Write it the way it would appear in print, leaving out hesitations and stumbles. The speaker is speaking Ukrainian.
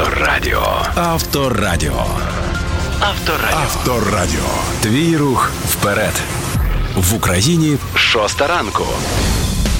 Авторадіо. Авторадіо. Авторадіо. Авторадіо. Твій рух вперед. В Україні 6 ранку.